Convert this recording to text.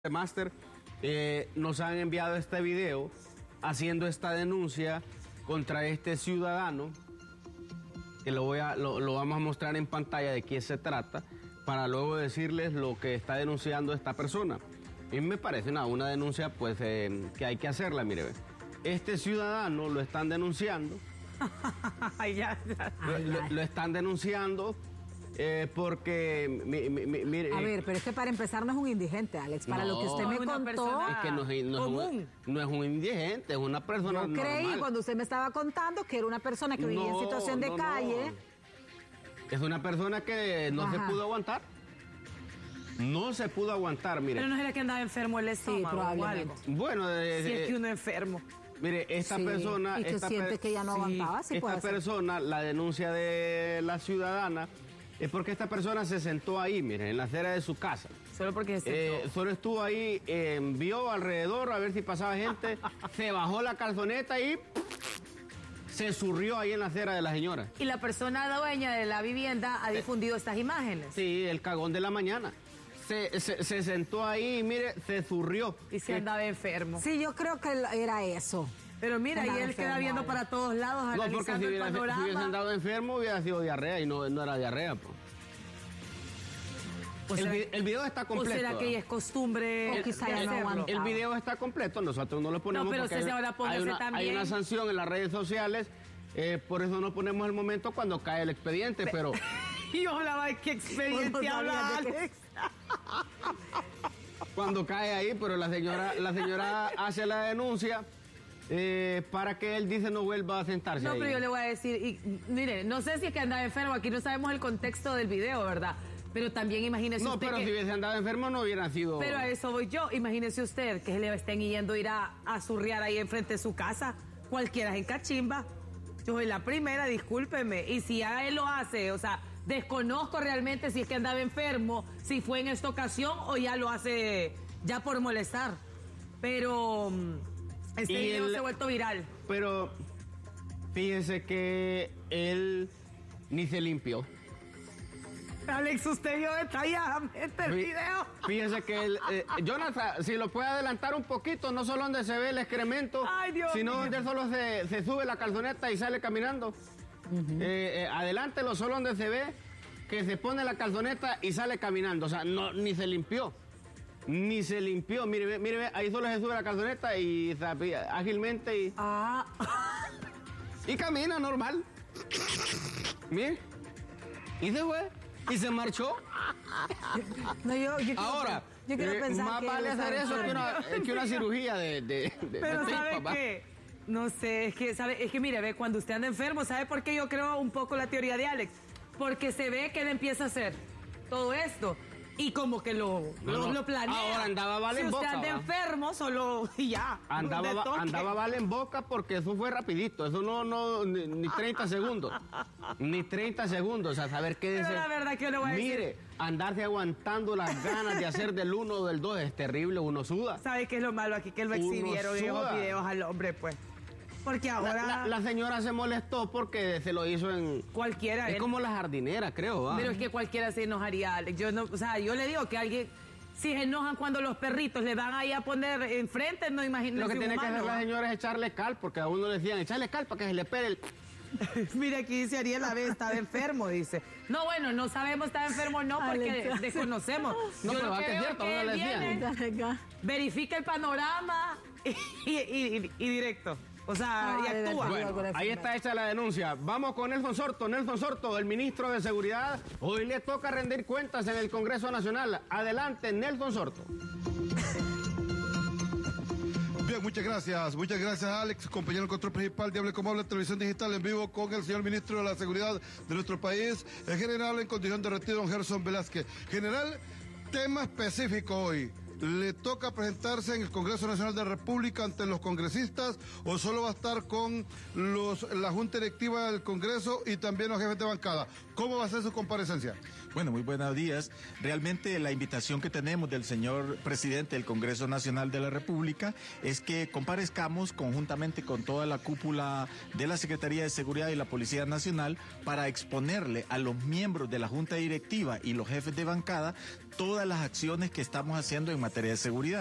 Master nos han enviado este video haciendo esta denuncia contra este ciudadano, que lo vamos a mostrar en pantalla de quién se trata, para luego decirles lo que está denunciando esta persona. A mí me parece una denuncia pues que hay que hacerla, mire. Este ciudadano lo están denunciando. Lo están denunciando porque, mire... A ver, pero es que para empezar no es un indigente, Alex. Para lo que usted me contó... Es que no es un indigente, es una persona normal. Yo creí cuando usted me estaba contando que era una persona que vivía en situación de calle. Es una persona que no se pudo aguantar. No se pudo aguantar, mire. Pero no era que andaba enfermo el estómago o algo. Bueno, si es que uno enfermo. Mire, esta persona... Y que siente que ya no aguantaba, esta persona, la denuncia de la ciudadana, es porque esta persona se sentó ahí, mire, en la acera de su casa. Solo porque se sentó. Solo estuvo ahí, vio alrededor a ver si pasaba gente, se bajó la calzoneta y se zurrió ahí en la acera de la señora. Y la persona dueña de la vivienda ha difundido estas imágenes. Sí, el cagón de la mañana. Se sentó ahí y mire, se zurrió. Y se andaba enfermo. Sí, yo creo que era eso. Pero mira, y él queda viendo para todos lados, analizando el panorama. Si hubiese andado enfermo hubiera sido diarrea y no era diarrea, pues. El video está completo. ¿O será que es costumbre? O quizá ya no aguantaba. El video está completo, nosotros no lo ponemos pero porque ahora póngase hay una sanción en las redes sociales, por eso no ponemos el momento cuando cae el expediente, pero... Y yo hablaba de qué expediente habla Alex. Cuando cae ahí, pero la señora hace la denuncia para que él dice no vuelva a sentarse. No, ahí. pero yo le voy a decir, mire, no sé si es que andaba enfermo, aquí no sabemos el contexto del video, ¿verdad? Pero también imagínese usted pero si hubiese andado enfermo no hubiera sido... Pero a eso voy yo, imagínese usted que le estén yendo a ir a zurriar ahí enfrente de su casa, cualquiera es en cachimba. Yo soy la primera, discúlpeme, y si a él lo hace, o sea... Desconozco realmente si es que andaba enfermo, si fue en esta ocasión o ya lo hace ya por molestar. Pero este video se ha vuelto viral. Pero fíjese que él ni se limpió. Alex, usted vio detalladamente el video. Fíjese que él, Jonathan, si lo puede adelantar un poquito, no solo donde se ve el excremento, sino donde él solo se sube la calzoneta y sale caminando. Adelántelo solo donde se ve que se pone la calzoneta y sale caminando. O sea, ni se limpió. Ni se limpió. Mire, ahí solo se sube la calzoneta y ágilmente y... y camina normal. Mire. Y se fue. Y se marchó. No, yo ahora, quiero pensar más vale hacer eso que una cirugía de Pero ¿sabe qué? No sé, es que mire, ve, cuando usted anda enfermo, ¿sabe por qué yo creo un poco la teoría de Alex? Porque se ve que él empieza a hacer todo esto y como que lo planea. Ahora andaba vale en boca. Si usted anda enfermo, solo y ya. Andaba vale en boca porque eso fue rapidito, eso ni 30 segundos. Ni 30 segundos, a saber qué dice. Pero la verdad que yo le voy a decir. Mire, andarse aguantando las ganas de hacer del 1 o del 2 es terrible, uno suda. ¿Sabe qué es lo malo aquí? Que lo exhibieron en esos videos al hombre, pues. Porque ahora... La señora se molestó porque se lo hizo en... Cualquiera. Es como la jardinera, creo. ¿va? Pero es que cualquiera se enojaría, Alex. Yo le digo que alguien... Si se enojan cuando los perritos le van ahí a poner enfrente, no imagino. Lo que tiene que hacer la señora es echarle cal, porque a uno le decían, echarle cal para que se le pegue el... Mira, aquí dice Ariel, la vez estaba enfermo, dice. No, bueno, no sabemos si estaba enfermo o no, porque desconocemos. No, pero va que es cierto, no le decían. Verifica el panorama y directo. O sea, y actúa. Bueno, ahí está hecha la denuncia. Vamos con Nelson Sorto. Nelson Sorto, el ministro de Seguridad. Hoy le toca rendir cuentas en el Congreso Nacional. Adelante, Nelson Sorto. Bien, muchas gracias Alex, compañero del control principal de Hable Como Habla, televisión digital en vivo con el señor ministro de la Seguridad de nuestro país, el general en condición de retiro, don Gerson Velázquez. General, tema específico hoy. ¿Le toca presentarse en el Congreso Nacional de la República ante los congresistas o solo va a estar con la Junta Directiva del Congreso y también los jefes de bancada? ¿Cómo va a ser su comparecencia? Bueno, muy buenos días. Realmente la invitación que tenemos del señor presidente del Congreso Nacional de la República es que comparezcamos conjuntamente con toda la cúpula de la Secretaría de Seguridad y la Policía Nacional para exponerle a los miembros de la Junta Directiva y los jefes de bancada todas las acciones que estamos haciendo en materia de seguridad.